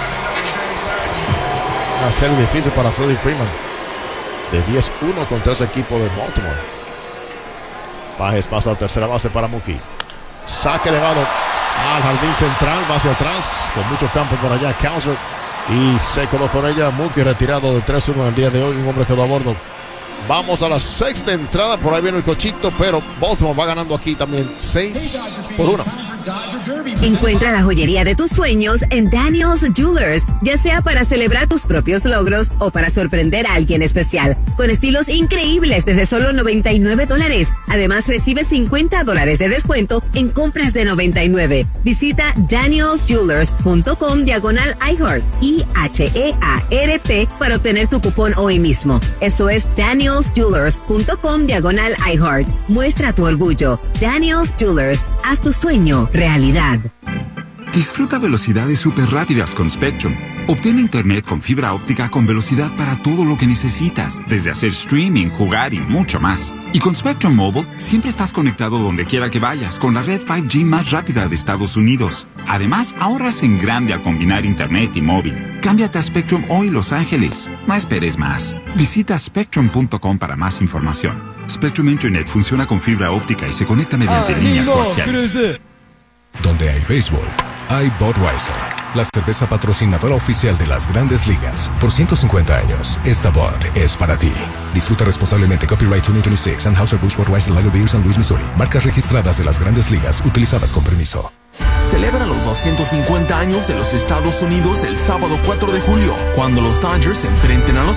Una serie difícil para Freddie Freeman. De diez uno contra ese equipo de Baltimore. Páez pasa a tercera base para Mookie. Saque elevado al jardín central, va hacia atrás, con mucho campo por allá. Causer y se quedó con ella. Mookie retirado de tres uno en el día de hoy. Un hombre quedó a bordo. Vamos a la sexta entrada. Por ahí viene el cochito, pero Baltimore va ganando aquí también seis por uno. Encuentra la joyería de tus sueños en Daniel's Jewelers, ya sea para celebrar tus propios logros o para sorprender a alguien especial, con estilos increíbles desde solo noventa y nueve dólares. Además, recibe cincuenta dólares de descuento en compras de noventa y nueve. Visita daniels jewelers punto com diagonal iHeart, I H E A R T, para obtener tu cupón hoy mismo. Eso es daniels jewelers punto com diagonal iHeart. Muestra tu orgullo. Daniel's Jewelers, haz tu sueño realidad. Disfruta velocidades súper rápidas con Spectrum. Obtén internet con fibra óptica con velocidad para todo lo que necesitas, desde hacer streaming, jugar y mucho más. Y con Spectrum Mobile, siempre estás conectado donde quiera que vayas con la red cinco G más rápida de Estados Unidos. Además, ahorras en grande al combinar internet y móvil. Cámbiate a Spectrum hoy, Los Ángeles. No esperes más. Visita spectrum punto com para más información. Spectrum Internet funciona con fibra óptica y se conecta mediante líneas coaxiales. Donde hay béisbol, hay Budweiser, la cerveza patrocinadora oficial de las Grandes Ligas. Por ciento cincuenta años, esta Bud es para ti. Disfruta responsablemente. Copyright dos mil veintiséis, Anheuser-Busch Budweiser Lager Beer, San Luis, Missouri. Marcas registradas de las Grandes Ligas, utilizadas con permiso. Celebra los doscientos cincuenta años de los Estados Unidos el sábado cuatro de julio, cuando los Dodgers se enfrenten a los